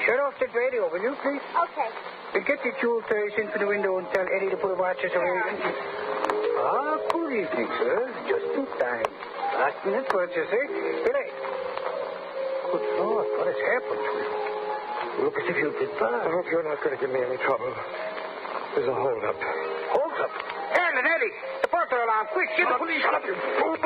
Shut off that radio, will you, please? Okay. Get the jewel station for the window and tell Eddie to put the watches away. Good evening, sir. Just in time. Last minute purchase, eh? Billy. Good Lord, what has happened to you? You look as if you did bad. I hope you're not going to give me any trouble. There's a hold-up. Hold up. Ellen, Eddie, the burglar alarm. Quick, get the police. Shut up, you fool.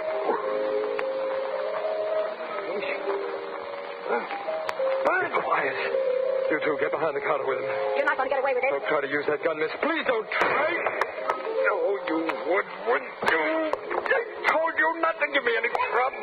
Be quiet. You two, get behind the counter with him. You're not going to get away with it. Don't try to use that gun, miss. Please don't try. No, you wouldn't you? I told you not to give me any trouble.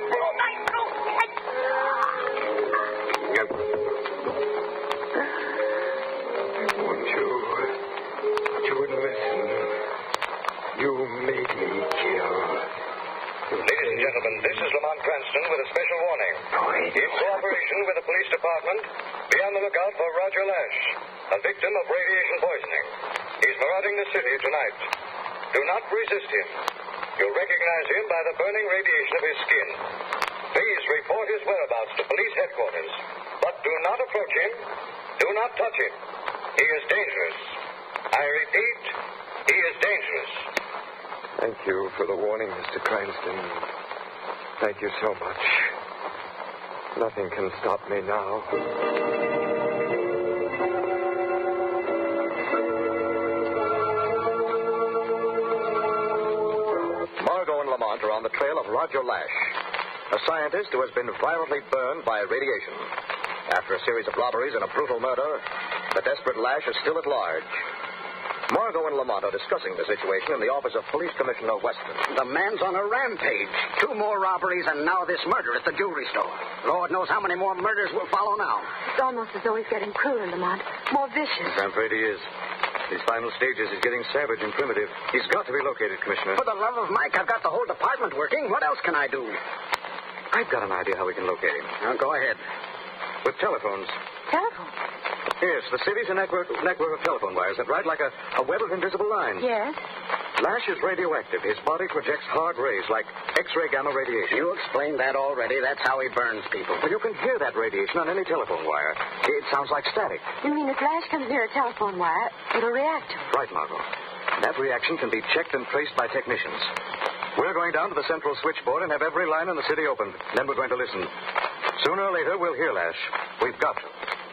You wouldn't listen. You made me kill. Ladies and gentlemen, this is Lamont Cranston with a special warning. In cooperation with the police department, be on the lookout for Roger Lash, a victim of radiation poisoning. He's marauding the city tonight. Do not resist him. You'll recognize him by the burning radiation of his skin. Please report his whereabouts to police headquarters. But do not approach him. Do not touch him. He is dangerous. I repeat, he is dangerous. Thank you for the warning, Mr. Cranston. Thank you so much. Nothing can stop me now. Margot and Lamont are on the trail of Roger Lash, a scientist who has been violently burned by radiation. After a series of robberies and a brutal murder, the desperate Lash is still at large. Margot and Lamont are discussing the situation in the office of Police Commissioner Weston. The man's on a rampage. 2 more robberies and now this murder at the jewelry store. Lord knows how many more murders will follow now. It's almost as though he's getting crueler, Lamont. More vicious. I'm afraid he is. These final stages, he's getting savage and primitive. He's got to be located, Commissioner. For the love of Mike, I've got the whole department working. What else can I do? I've got an idea how we can locate him. Now, go ahead. With telephones. Telephone? Yes, the city's a network of telephone wires that ride like a web of invisible lines. Yes. Lash is radioactive. His body projects hard rays like X-ray gamma radiation. You explained that already. That's how he burns people. Well, you can hear that radiation on any telephone wire. It sounds like static. You mean if Lash comes near a telephone wire, it'll react to it? Right, Margot. That reaction can be checked and traced by technicians. We're going down to the central switchboard and have every line in the city opened. Then we're going to listen. Sooner or later, we'll hear Lash. We've got to.